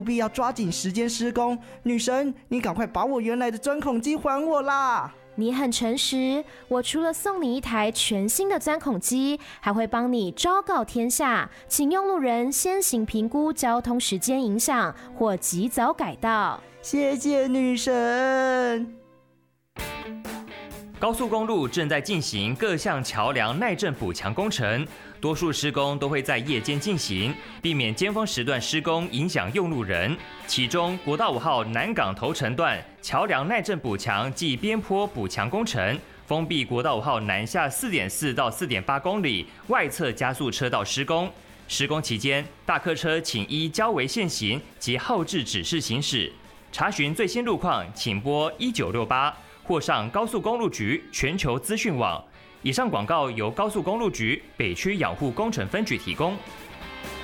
必要抓紧时间施工。女神，你赶快把我原来的钻孔机还我啦！ 你很诚实，我除了送你一台全新的钻孔机，还会帮你昭告天下，请用路人先行评估交通时间影响，或及早改道。 谢谢女神。 高速公路正在进行各项桥梁耐震补强工程，多数施工都会在夜间进行，避免尖峰时段施工影响用路人。其中，国道5号南港头城段桥梁耐震补强暨边坡补强工程，封闭国道5号南下4.4到4.8公里外侧加速车道施工。施工期间，大客车请依交维现行及后置指示行驶。查询最新路况，请拨1968。或上高速公路局全球资讯网。以上广告由高速公路局北区养护工程分局提供。